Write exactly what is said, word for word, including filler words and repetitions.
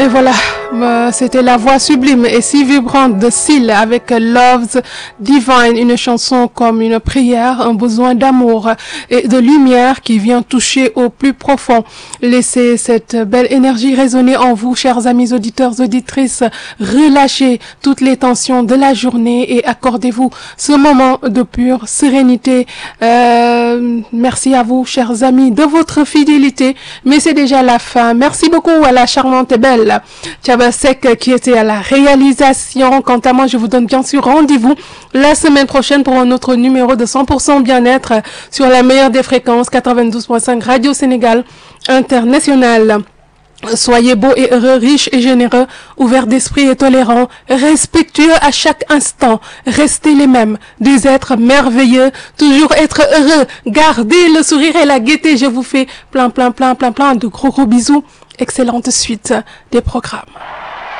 Et voilà, c'était la voix sublime et si vibrante de Seal avec Love's Divine, une chanson comme une prière, un besoin d'amour et de lumière qui vient toucher au plus profond. Laissez cette belle énergie résonner en vous, chers amis auditeurs, auditrices. Relâchez toutes les tensions de la journée et accordez-vous ce moment de pure sérénité. Euh, merci à vous, chers amis, de votre fidélité. Mais c'est déjà la fin. Merci beaucoup à la charmante et belle Tchabasek qui était à la réalisation. Quant à moi, je vous donne bien sûr rendez-vous la semaine prochaine pour un autre numéro de cent pour cent bien-être sur la meilleure des fréquences quatre-vingt-douze point cinq Radio Sénégal International. Soyez beaux et heureux, riches et généreux, ouverts d'esprit et tolérants, respectueux à chaque instant. Restez les mêmes, des êtres merveilleux, toujours être heureux. Gardez le sourire et la gaieté. Je vous fais plein, plein, plein, plein, plein de gros, gros bisous. Excellente suite des programmes.